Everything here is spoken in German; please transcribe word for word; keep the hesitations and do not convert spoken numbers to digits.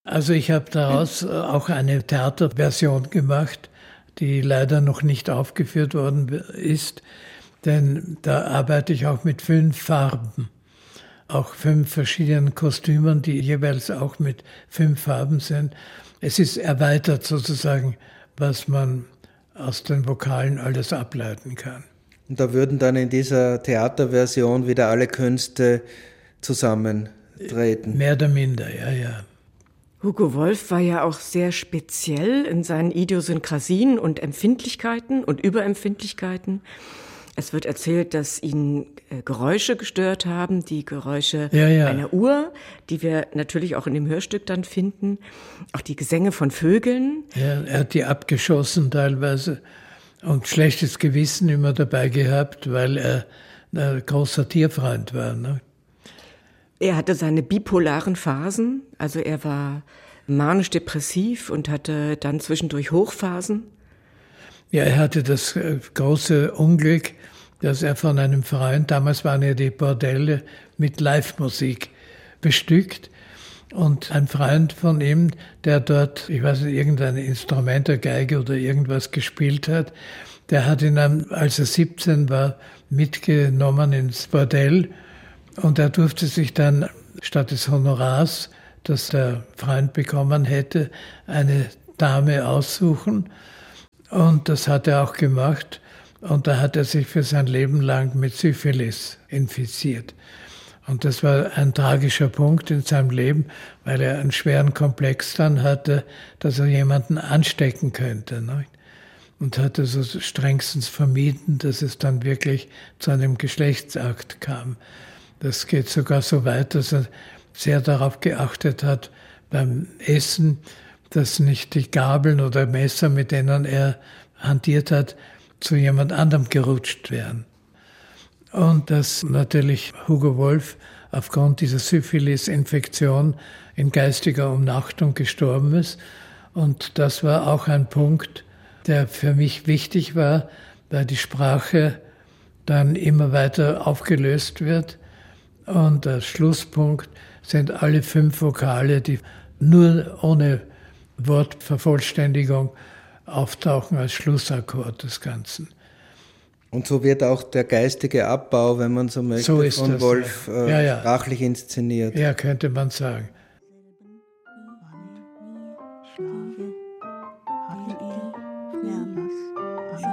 Also ich habe daraus auch eine Theaterversion gemacht, die leider noch nicht aufgeführt worden ist, denn da arbeite ich auch mit fünf Farben, auch fünf verschiedenen Kostümen, die jeweils auch mit fünf Farben sind. Es ist erweitert sozusagen, was man aus den Vokalen alles ableiten kann. Und da würden dann in dieser Theaterversion wieder alle Künste zusammentreten? Mehr oder minder, ja, ja. Hugo Wolf war ja auch sehr speziell in seinen Idiosynkrasien und Empfindlichkeiten und Überempfindlichkeiten. Es wird erzählt, dass ihn äh, Geräusche gestört haben, die Geräusche ja, ja. einer Uhr, die wir natürlich auch in dem Hörstück dann finden, auch die Gesänge von Vögeln. Ja, er hat die abgeschossen teilweise und schlechtes Gewissen immer dabei gehabt, weil er ein großer Tierfreund war, ne? Er hatte seine bipolaren Phasen, also er war manisch-depressiv und hatte dann zwischendurch Hochphasen. Ja, er hatte das große Unglück, dass er von einem Freund, damals waren ja die Bordelle mit Live-Musik bestückt, und ein Freund von ihm, der dort, ich weiß nicht, irgendein Instrument, eine Geige oder irgendwas gespielt hat, der hat ihn, als er siebzehn war, mitgenommen ins Bordell. Und er durfte sich dann statt des Honorars, das der Freund bekommen hätte, eine Dame aussuchen. Und das hat er auch gemacht. Und da hat er sich für sein Leben lang mit Syphilis infiziert. Und das war ein tragischer Punkt in seinem Leben, weil er einen schweren Komplex dann hatte, dass er jemanden anstecken könnte, ne? Und hat es also strengstens vermieden, dass es dann wirklich zu einem Geschlechtsakt kam. Das geht sogar so weit, dass er sehr darauf geachtet hat beim Essen, dass nicht die Gabeln oder Messer, mit denen er hantiert hat, zu jemand anderem gerutscht wären. Und dass natürlich Hugo Wolf aufgrund dieser Syphilis-Infektion in geistiger Umnachtung gestorben ist. Und das war auch ein Punkt, der für mich wichtig war, weil die Sprache dann immer weiter aufgelöst wird. Und der Schlusspunkt sind alle fünf Vokale, die nur ohne Wortvervollständigung auftauchen als Schlussakkord des Ganzen. Und so wird auch der geistige Abbau, wenn man so möchte, so ist von das, Wolf ja. Äh, ja, ja. sprachlich inszeniert. Ja, könnte man sagen.